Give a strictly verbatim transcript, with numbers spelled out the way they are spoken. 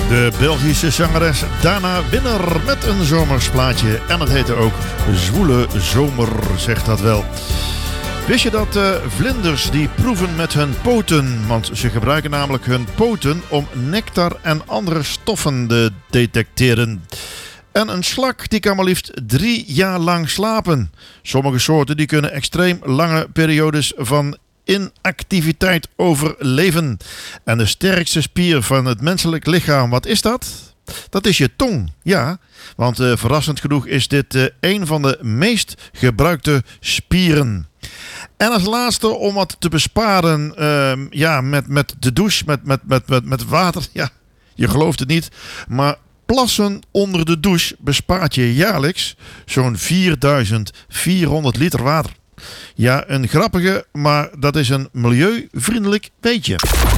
De Belgische zangeres Dana Winner met een zomersplaatje. En het heette ook Zwoele Zomer, zegt dat wel. Wist je dat uh, vlinders die proeven met hun poten? Want ze gebruiken namelijk hun poten om nectar en andere stoffen te detecteren. En een slak die kan maar liefst drie jaar lang slapen. Sommige soorten die kunnen extreem lange periodes van inactiviteit overleven. En de sterkste spier van het menselijk lichaam, wat is dat? Dat is je tong, ja. Want uh, verrassend genoeg is dit uh, een van de meest gebruikte spieren. En als laatste, om wat te besparen, uh, ja, met, met de douche, met, met, met, met, met water. Ja, je gelooft het niet, maar plassen onder de douche bespaart je jaarlijks zo'n vierduizend vierhonderd liter water. Ja, een grappige, maar dat is een milieuvriendelijk weetje.